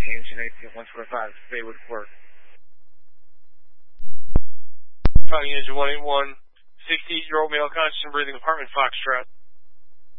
Engine 125, Baywood Court. Fighting Engine 181, 68-year-old male conscious and breathing, apartment Foxtrot.